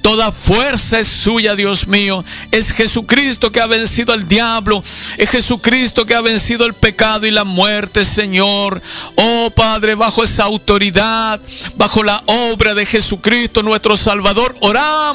Toda fuerza es suya, Dios mío. Es Jesucristo que ha vencido al diablo. Es Jesucristo que ha vencido el pecado y la muerte, Señor. Oh Padre, bajo esa autoridad, bajo la obra de Jesucristo nuestro Salvador, oramos